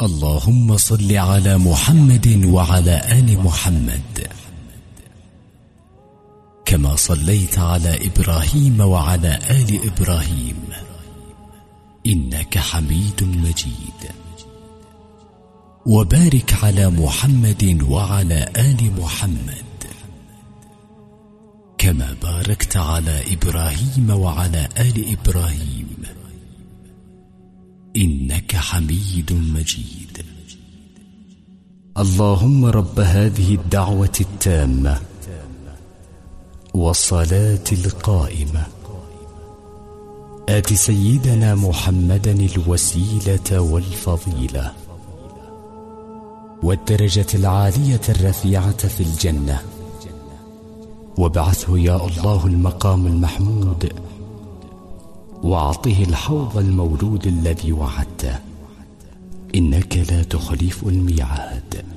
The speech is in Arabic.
اللهم صل على محمد وعلى آل محمد كما صليت على إبراهيم وعلى آل إبراهيم إنك حميد مجيد. وبارك على محمد وعلى آل محمد كما باركت على إبراهيم وعلى آل إبراهيم إنك حميد مجيد. اللهم رب هذه الدعوة التامة والصلاة القائمة آت سيدنا محمدا الوسيلة والفضيلة والدرجة العالية الرفيعة في الجنة، وابعثه يا الله المقام المحمود، واعطه الحوض المولود الذي وعدته، إنك لا تخلف الميعاد.